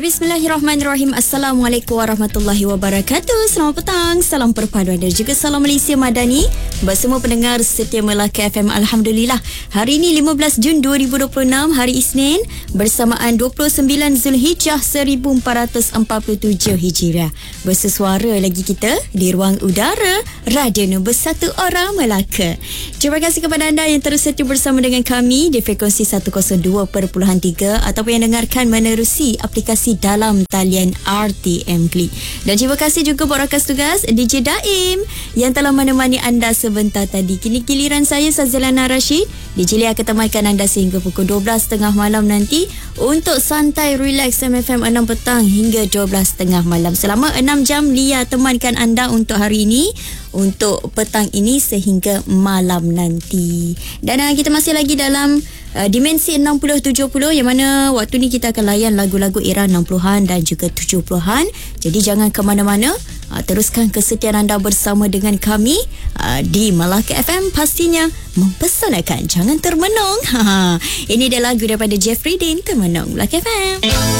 Baik, bismillahirrahmanirrahim. Assalamualaikum warahmatullahi wabarakatuh. Selamat petang, salam perpaduan dan juga salam Malaysia Madani buat semua pendengar setia Melaka FM. Alhamdulillah, hari ini 15 Jun 2026, hari Isnin, bersamaan 29 Zulhijjah 1447 Hijriah. Bersesuara lagi kita di ruang udara Radio Nombor 1 Orang Melaka. Terima kasih kepada anda yang terus setia bersama dengan kami di frekuensi 102.3 ataupun yang dengarkan menerusi aplikasi dalam talian RTM Klik. Dan terima kasih juga buat rakan tugas DJ Daim yang telah menemani anda sebentar tadi. Kini giliran saya, Sazilana Rashid. DJ Lia akan temankan anda sehingga pukul 12.30 malam nanti untuk santai relax MFM 6 petang hingga 12.30 malam. Selama 6 jam Lia temankan anda untuk hari ini, untuk petang ini sehingga malam nanti. Dan kita masih lagi dalam dimensi 60-70 yang mana waktu ni kita akan layan lagu-lagu era 60-an dan juga 70-an. Jadi jangan ke mana-mana, teruskan kesetiaan anda bersama dengan kami di Melaka FM, pastinya mempesonakan. Jangan termenung. Ini dia lagu daripada Jeffrey Dean, Termenung, Melaka FM.